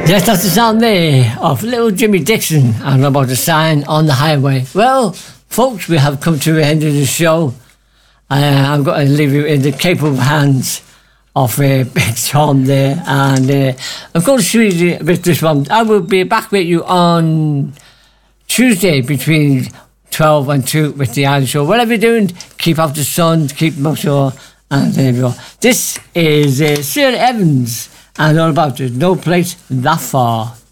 Yes, that's the sound there of little Jimmy Dixon and about the sign on the highway. Well, folks, we have come to the end of the show. I'm going to leave you in the capable hands of Big Tom there. And I'm going to show you with this one. I will be back with you on Tuesday between 12 and 2 with the Iron Show. Whatever you're doing, keep out the sun, keep muscle, and there we go. This is Sir Evans and all about it. No place that far.